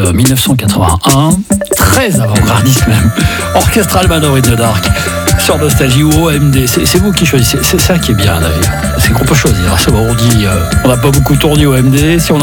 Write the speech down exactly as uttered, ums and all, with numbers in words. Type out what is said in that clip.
euh, dix-neuf cent quatre-vingt-un, très avant-gardiste même, Orchestral Manor in the Dark, sur Nostalgie ou O M D, c'est, c'est vous qui choisissez, c'est ça qui est bien d'ailleurs, c'est qu'on peut choisir, on dit, euh, on n'a pas beaucoup tourné O M D, si on a